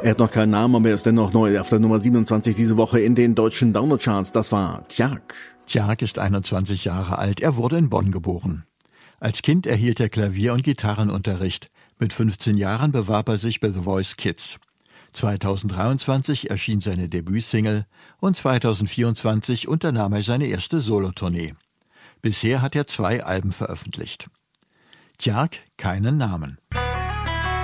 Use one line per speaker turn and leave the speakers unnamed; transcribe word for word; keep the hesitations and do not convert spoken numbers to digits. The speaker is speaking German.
Er hat noch keinen Namen, aber er ist dennoch neu auf der Nummer siebenundzwanzig diese Woche in den deutschen Download-Charts. Das war Tjark.
Tjark ist einundzwanzig Jahre alt. Er wurde in Bonn geboren. Als Kind erhielt er Klavier- und Gitarrenunterricht. Mit fünfzehn Jahren bewarb er sich bei The Voice Kids. zweitausenddreiundzwanzig erschien seine Debütsingle und zweitausendvierundzwanzig unternahm er seine erste Solotournee. Bisher hat er zwei Alben veröffentlicht. Tjark, keinen Namen.